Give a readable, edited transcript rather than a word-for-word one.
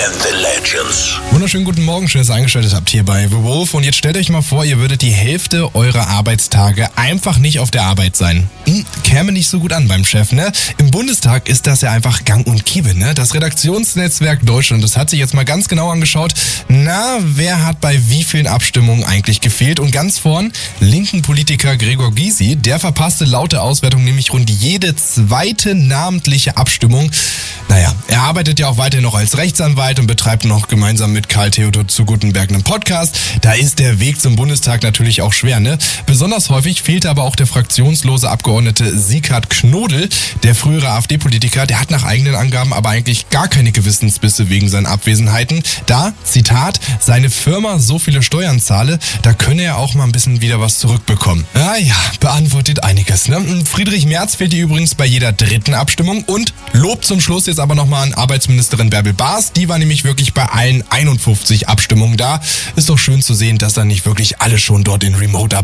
and the Legends. Wunderschönen guten Morgen, schön, dass ihr eingeschaltet habt hier bei The Wolf. Und jetzt stellt euch mal vor, ihr würdet die Hälfte eurer Arbeitstage einfach nicht auf der Arbeit sein. Käme nicht so gut an beim Chef, ne? Im Bundestag ist das ja einfach gang und gäbe, ne? Das Redaktionsnetzwerk Deutschland, das hat sich jetzt mal ganz genau angeschaut. Na, wer hat bei wie vielen Abstimmungen eigentlich gefehlt? Und ganz vorn, linken Politiker Gregor Gysi, der verpasste laut der Auswertung nämlich rund jede zweite namentliche Abstimmung. Naja, er arbeitet ja auch weiterhin noch als Rechtsanwalt und betreibt noch gemeinsam mit Karl Theodor zu Guttenberg einen Podcast. Da ist der Weg zum Bundestag natürlich auch schwer, ne? Besonders häufig fehlte aber auch der fraktionslose Abgeordnete Sieghard Knodel, der frühere AfD-Politiker. Der hat nach eigenen Angaben aber eigentlich gar keine Gewissensbisse wegen seinen Abwesenheiten. Da, Zitat, seine Firma so viele Steuern zahle, da könne er auch mal ein bisschen wieder was zurückbekommen. Ja, beantwortet einiges, ne? Friedrich Merz fehlt hier übrigens bei jeder dritten Abstimmung und Lob zum Schluss jetzt aber nochmal an Arbeitsministerin Bärbel Baas. Die war nämlich wirklich bei allen 51 Abstimmungen da. Ist doch schön zu sehen, dass da nicht wirklich alle schon dort in Remote